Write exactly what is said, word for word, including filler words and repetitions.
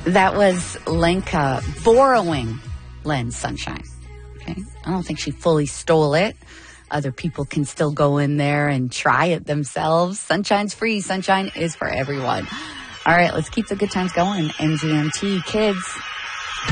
That was Lenka borrowing Len's Sunshine. Okay, I don't think she fully stole it. Other people can still go in there and try it themselves. Sunshine's free. Sunshine is for everyone. All right, let's keep the good times going. M G M T kids.